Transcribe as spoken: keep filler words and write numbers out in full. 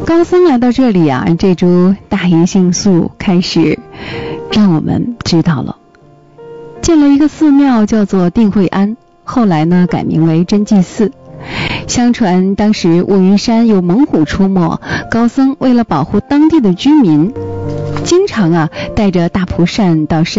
高僧来到这里啊，这株大银杏树开始让我们知道了，建了一个寺庙叫做定慧庵，后来呢改名为真迹寺。相传当时卧云山有猛虎出没，高僧为了保护当地的居民，经常啊带着大蒲扇到山